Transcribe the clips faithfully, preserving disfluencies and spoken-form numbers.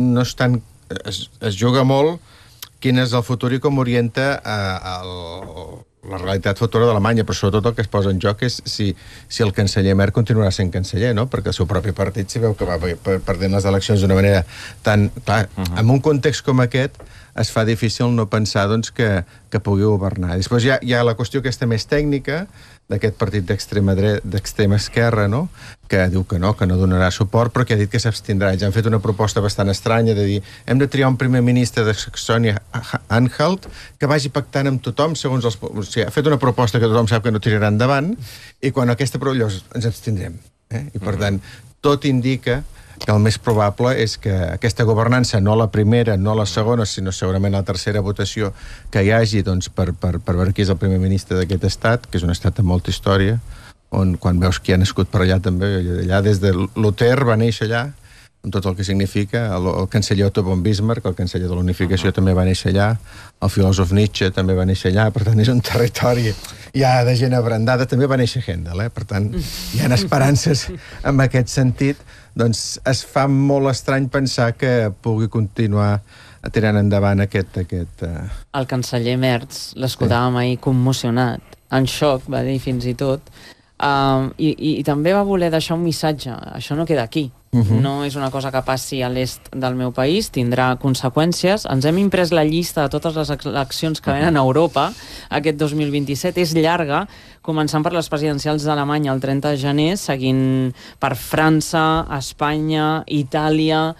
no és tan... Es, es juga molt quin és el futur i com orienta eh, el, la realitat futura d'Alemanya, però sobretot el que es posa en joc és si, si el canceller Merkel continuarà sent canceller, no? Perquè el seu propi partit s'hi veu que va perdent les eleccions d'una manera tan... Clar, uh -huh. en un context com aquest es fa difícil no pensar doncs, que, que pugui governar. Després hi ha, hi ha la qüestió aquesta més tècnica d'aquest partit d'extrema dreta, d'extrema esquerra, no? Que diu que no, que no donarà suport, però que ha dit que s'abstindrà. Ja han fet una proposta bastant estranya de dir hem de triar un primer ministre de Saxònia-Anhalt que vagi pactant amb tothom segons els... O sigui, ha fet una proposta que tothom sap que no tirarà endavant i quan aquesta proposta ens abstindrem. Eh? I per tant, tot indica que el més probable és que aquesta governança, no la primera, no la segona, sinó segurament la tercera votació que hi hagi doncs, per, per, per veure qui és el primer ministre d'aquest estat, que és un estat amb molta història, on quan veus qui ha nascut per allà també, allà des de Luther va néixer allà, amb tot el que significa, el, el canceller Otto von Bismarck, el canceller de la unificació, uh -huh. també va néixer allà, el filòsof Nietzsche també va néixer allà, per tant és un territori ja de gent abrandada, també va néixer Händel, eh? Per tant hi ha esperances en aquest sentit, doncs es fa molt estrany pensar que pugui continuar tirant endavant aquest... aquest uh... El canceller Merz, l'escoltàvem sí. ahir commocionat, en xoc, va dir fins i tot, uh, i, i, i també va voler deixar un missatge, això no queda aquí. Uh-huh. No és una cosa que passi a l'est del meu país, tindrà conseqüències. Ens hem imprès la llista de totes les eleccions que venen a Europa aquest dos mil vint-i-set. És llarga, començant per les presidencials d'Alemanya el trenta de gener, seguint per França, Espanya, Itàlia...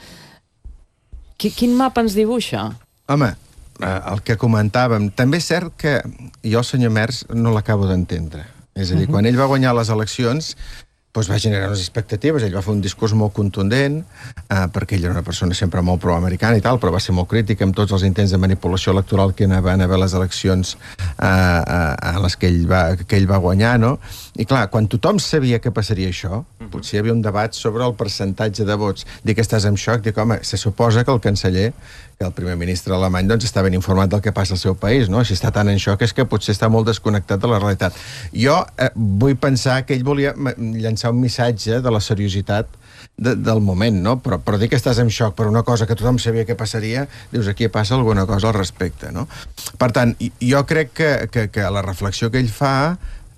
Quin mapa ens dibuixa? Home, el que comentàvem, també és cert que jo el senyor Merz no l'acabo d'entendre. És a dir, uh-huh. quan ell va guanyar les eleccions doncs va generar unes expectatives, ell va fer un discurs molt contundent, eh, perquè ell era una persona sempre molt pro-americana i tal, però va ser molt crític amb tots els intents de manipulació electoral que van haver les eleccions eh, a les que ell, va, que ell va guanyar, no? I clar, quan tothom sabia que passaria això, potser hi havia un debat sobre el percentatge de vots. Dic que estàs en xoc, dic, home, se suposa que el canceller, que el primer ministre alemany, doncs està ben informat del que passa al seu país, no? Si està tan en xoc és que potser està molt desconnectat de la realitat. Jo eh, vull pensar que ell volia llançar un missatge de la seriositat de, del moment, no? Però, però dir que estàs en xoc per una cosa que tothom sabia que passaria, dius, aquí passa alguna cosa al respecte, no? Per tant, jo crec que, que, que la reflexió que ell fa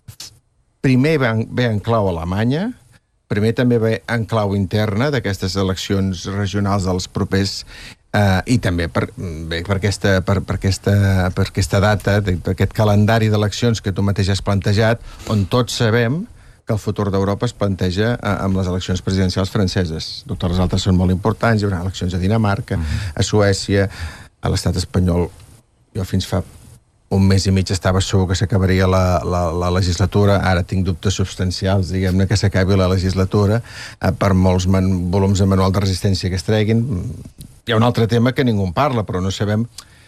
primer ve, ve en clau Alemanya, primer també ve en clau interna d'aquestes eleccions regionals dels propers Uh, i també per, bé, per, aquesta, per, per, aquesta, per aquesta data, per aquest calendari d'eleccions que tu mateix has plantejat, on tots sabem que el futur d'Europa es planteja uh, amb les eleccions presidencials franceses. Totes les altres són molt importants, hi haurà eleccions a Dinamarca, uh-huh. a Suècia, a l'estat espanyol. Jo fins fa un mes i mig estava segur que s'acabaria la, la, la legislatura, ara tinc dubtes substancials, diguem-ne, que s'acabi la legislatura uh, per molts man, volums de manual de resistència que es treguin. Hi ha un altre tema que ningú en parla, però no sabem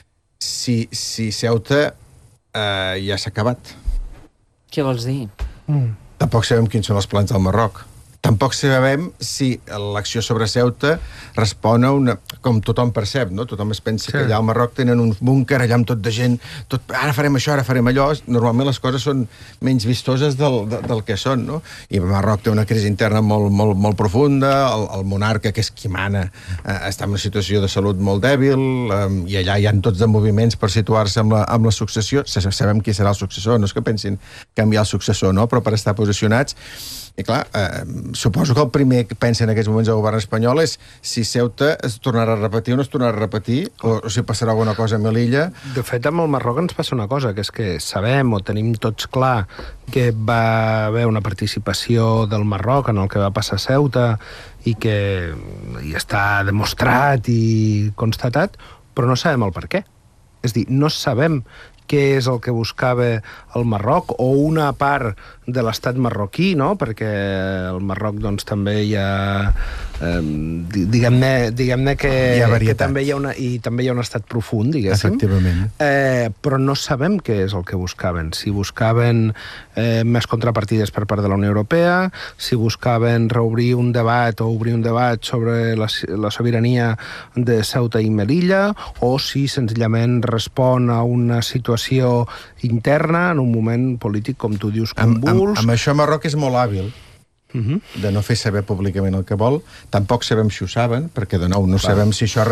si, si Ceuta eh, ja s'ha acabat. Què vols dir? Mm. Tampoc sabem quins són els plans del Marroc. Tampoc sabem si l'acció sobre Ceuta respon a una... Com tothom percep, no? Tothom es pensa sí. que allà al Marroc tenen un búnquer, allà amb tot de gent, tot, ara farem això, ara farem allò. Normalment les coses són menys vistoses del, de, del que són, no? I el Marroc té una crisi interna molt, molt, molt profunda, el, el monarca, que és qui mana, eh, està en una situació de salut molt dèbil, eh, i allà hi ha tots de moviments per situar-se amb, la, amb la successió. Sabem qui serà el successor, no és que pensin canviar el successor, no? Però per estar posicionats. I clar, eh, suposo que el primer que pensa en aquests moments el govern espanyol és si Ceuta es tornarà a repetir o no es tornarà a repetir, o, o si passarà alguna cosa a Melilla. De fet, amb el Marroc ens passa una cosa, que és que sabem o tenim tots clar que va haver una participació del Marroc en el que va passar a Ceuta i que hi està demostrat i constatat, però no sabem el per què. És a dir, no sabem què és el que buscava el Marroc o una part de l'estat marroquí, no? Perquè el Marroc doncs, també hi ha eh, diguem-ne diguem que, que també hi ha una, i també hi ha un estat profund, diguéssim. Efectivament. Eh, però no sabem què és el que buscaven. Si buscaven eh, més contrapartides per part de la Unió Europea, si buscaven reobrir un debat o obrir un debat sobre la, la sobirania de Ceuta i Melilla, o si senzillament respon a una situació interna en un moment polític, com tu dius, convuls. Amb, amb això Marroc és molt hàbil uh-huh. de no fer saber públicament el que vol. Tampoc sabem si ho saben, perquè de nou no Clar. sabem si això